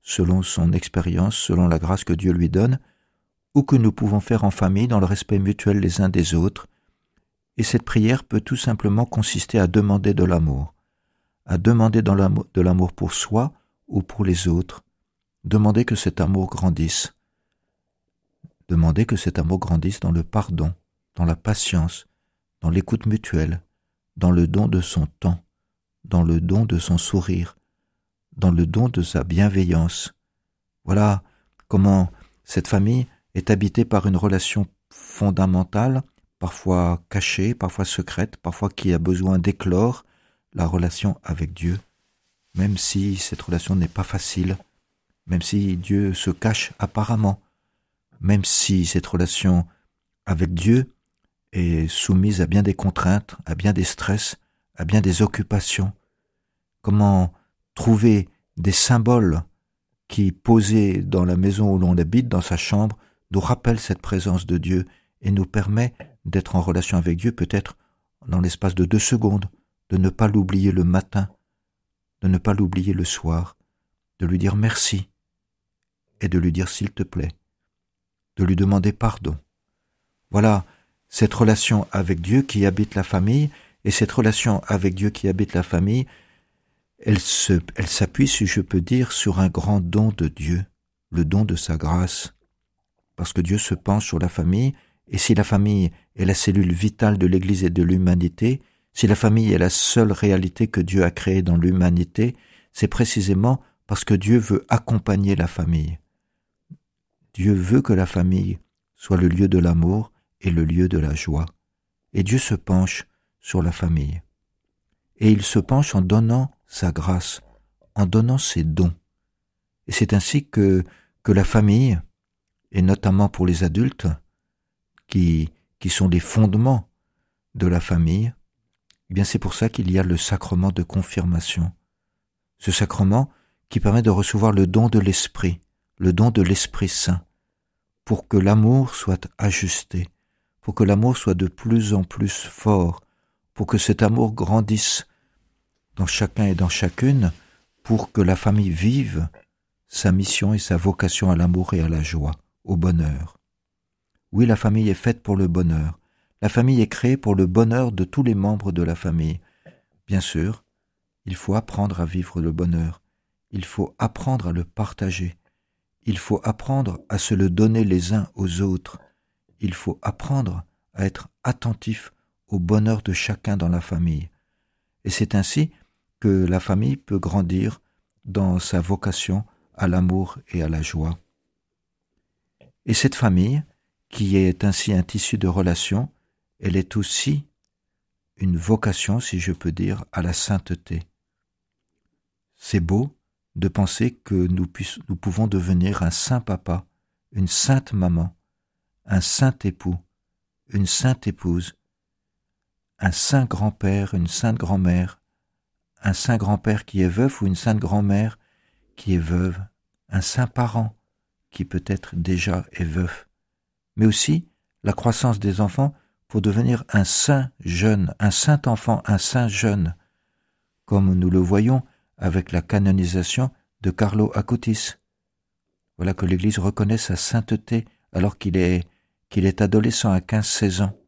selon son expérience, selon la grâce que Dieu lui donne, ou que nous pouvons faire en famille dans le respect mutuel les uns des autres. Et cette prière peut tout simplement consister à demander de l'amour, à demander de l'amour pour soi ou pour les autres, demander que cet amour grandisse, demander que cet amour grandisse dans le pardon, dans la patience, dans l'écoute mutuelle, dans le don de son temps, dans le don de son sourire, dans le don de sa bienveillance. Voilà comment cette famille est habitée par une relation fondamentale, parfois cachée, parfois secrète, parfois qui a besoin d'éclore, la relation avec Dieu, même si cette relation n'est pas facile, même si Dieu se cache apparemment, même si cette relation avec Dieu est soumise à bien des contraintes, à bien des stress, à bien des occupations. Comment trouver des symboles qui, posés dans la maison où l'on habite, dans sa chambre, nous rappellent cette présence de Dieu et nous permet d'être en relation avec Dieu, peut-être dans l'espace de 2 secondes, de ne pas l'oublier le matin, de ne pas l'oublier le soir, de lui dire merci et de lui dire s'il te plaît, de lui demander pardon. Voilà cette relation avec Dieu qui habite la famille, et cette relation avec Dieu qui habite la famille, elle s'appuie, si je peux dire, sur un grand don de Dieu, le don de sa grâce, parce que Dieu se penche sur la famille, et si la famille est la cellule vitale de l'Église et de l'humanité, si la famille est la seule réalité que Dieu a créée dans l'humanité, c'est précisément parce que Dieu veut accompagner la famille. Dieu veut que la famille soit le lieu de l'amour et le lieu de la joie. Et Dieu se penche sur la famille. Et il se penche en donnant sa grâce, en donnant ses dons. Et c'est ainsi que la famille, et notamment pour les adultes, qui sont les fondements de la famille, eh bien c'est pour ça qu'il y a le sacrement de confirmation. Ce sacrement qui permet de recevoir le don de l'Esprit, le don de l'Esprit Saint, pour que l'amour soit ajusté, pour que l'amour soit de plus en plus fort, pour que cet amour grandisse dans chacun et dans chacune, pour que la famille vive sa mission et sa vocation à l'amour et à la joie, au bonheur. Oui, la famille est faite pour le bonheur. La famille est créée pour le bonheur de tous les membres de la famille. Bien sûr, il faut apprendre à vivre le bonheur. Il faut apprendre à le partager. Il faut apprendre à se le donner les uns aux autres. Il faut apprendre à être attentif au bonheur de chacun dans la famille. Et c'est ainsi que la famille peut grandir dans sa vocation à l'amour et à la joie. Et cette famille, qui est ainsi un tissu de relations, elle est aussi une vocation, si je peux dire, à la sainteté. C'est beau de penser que nous pouvons devenir un saint papa, une sainte maman, un saint époux, une sainte épouse, un saint grand-père, une sainte grand-mère, un saint grand-père qui est veuf ou une sainte grand-mère qui est veuve, un saint parent qui peut-être déjà est veuf, mais aussi la croissance des enfants pour devenir un saint jeune, un saint enfant, un saint jeune, comme nous le voyons avec la canonisation de Carlo Acutis. Voilà que l'Église reconnaît sa sainteté alors qu'il est adolescent à 15-16 ans.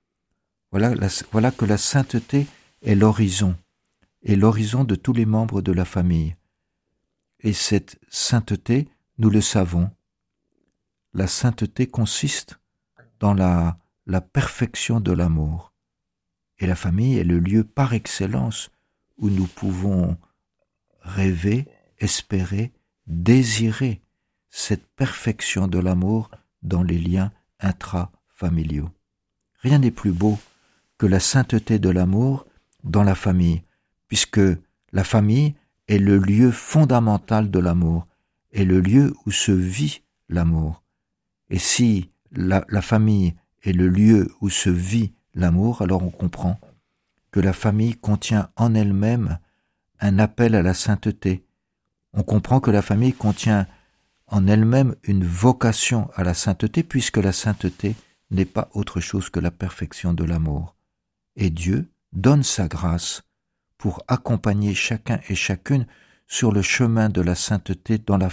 Voilà que la sainteté est l'horizon, et l'horizon de tous les membres de la famille. Et cette sainteté, nous le savons, la sainteté consiste dans la perfection de l'amour. Et la famille est le lieu par excellence où nous pouvons rêver, espérer, désirer cette perfection de l'amour dans les liens intrafamiliaux. Rien n'est plus beau que la sainteté de l'amour dans la famille, puisque la famille est le lieu fondamental de l'amour, est le lieu où se vit l'amour. Et si la famille est le lieu où se vit l'amour, alors on comprend que la famille contient en elle-même un appel à la sainteté. On comprend que la famille contient en elle-même une vocation à la sainteté, puisque la sainteté n'est pas autre chose que la perfection de l'amour. Et Dieu donne sa grâce pour accompagner chacun et chacune sur le chemin de la sainteté dans la